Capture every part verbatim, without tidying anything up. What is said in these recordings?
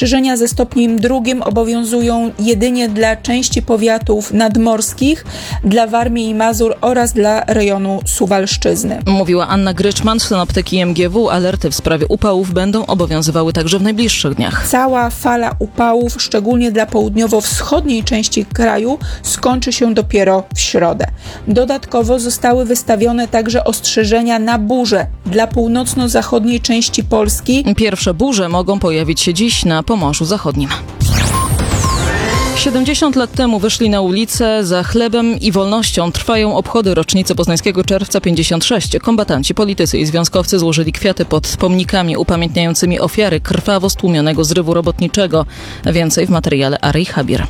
Ostrzeżenia ze stopniem drugim obowiązują jedynie dla części powiatów nadmorskich, dla Warmii i Mazur oraz dla rejonu Suwalszczyzny. Mówiła Anna Gryczman, synoptyki M G W. Alerty w sprawie upałów będą obowiązywały także w najbliższych dniach. Cała fala upałów, szczególnie dla południowo-wschodniej części kraju, skończy się dopiero w środę. Dodatkowo zostały wystawione także ostrzeżenia na burze dla północno-zachodniej części Polski. Pierwsze burze mogą pojawić się dziś na Pomorzu Zachodnim. siedemdziesiąt lat temu wyszli na ulicę za chlebem i wolnością. Trwają obchody rocznicy poznańskiego Czerwca pięćdziesiąt sześć. Kombatanci, politycy i związkowcy złożyli kwiaty pod pomnikami upamiętniającymi ofiary krwawo stłumionego zrywu robotniczego. Więcej w materiale Arej Habir.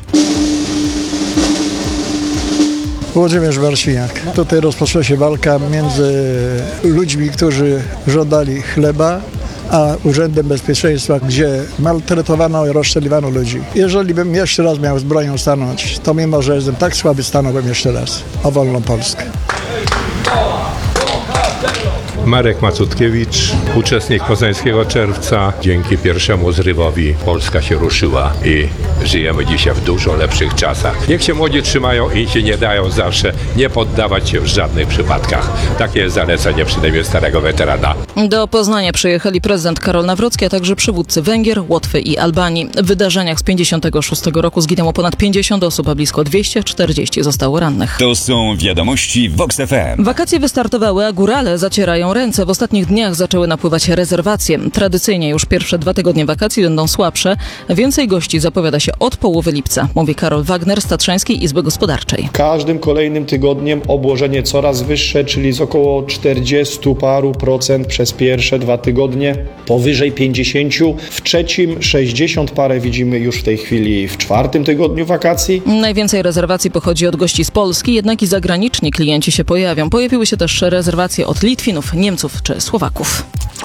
Włodzimierz Marciniak. Tutaj rozpoczęła się walka między ludźmi, którzy żądali chleba, a Urzędem Bezpieczeństwa, gdzie maltretowano i rozstrzeliwano ludzi. Jeżeli bym jeszcze raz miał z bronią stanąć, to mimo, że jestem tak słaby, stanąłbym jeszcze raz o wolną Polskę. Marek Macutkiewicz, uczestnik Poznańskiego Czerwca. Dzięki pierwszemu zrywowi Polska się ruszyła i żyjemy dzisiaj w dużo lepszych czasach. Niech się młodzi trzymają i się nie dają zawsze nie poddawać się w żadnych przypadkach. Takie jest zalecenie przynajmniej starego weterana. Do Poznania przyjechali prezydent Karol Nawrocki, a także przywódcy Węgier, Łotwy i Albanii. W wydarzeniach z pięćdziesiątego szóstego roku zginęło ponad pięćdziesiąt osób, a blisko dwieście czterdzieści zostało rannych. To są wiadomości Vox F M. Wakacje wystartowały, a górale zacierają ręce. W ostatnich dniach zaczęły napływać rezerwacje. Tradycyjnie już pierwsze dwa tygodnie wakacji będą słabsze. Więcej gości zapowiada się od połowy lipca, mówi Karol Wagner z Tatrzańskiej Izby Gospodarczej. Każdym kolejnym tygodniem obłożenie coraz wyższe, czyli z około czterdziestu paru procent przez pierwsze dwa tygodnie, powyżej pięćdziesięciu. W trzecim sześćdziesiąt parę widzimy już w tej chwili w czwartym tygodniu wakacji. Najwięcej rezerwacji pochodzi od gości z Polski, jednak i zagraniczni klienci się pojawią. Pojawiły się też rezerwacje od Litwinów, Niemców czy Słowaków.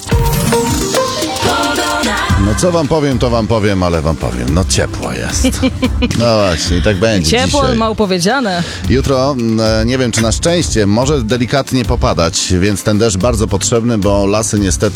No co wam powiem, to wam powiem, ale wam powiem. No ciepło jest. No właśnie, i tak będzie Ciepło, dzisiaj. mało powiedziane. Jutro, nie wiem czy na szczęście, może delikatnie popadać, więc ten deszcz bardzo potrzebny, bo lasy niestety